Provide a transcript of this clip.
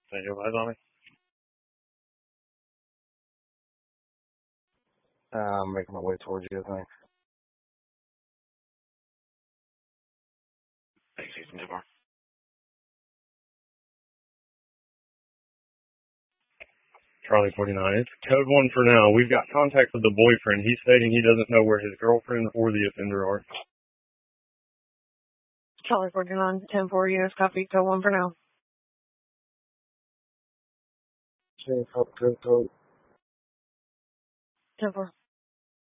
Say your eyes on me. I'm making my way towards you, I think. Thanks, Ethan. Too far. Charlie 49. It's code 1 for now. We've got contact with the boyfriend. He's stating he doesn't know where his girlfriend or the offender are. Charlie 49, 10-4, US copy, code 1 for now. Okay, code. 10-4.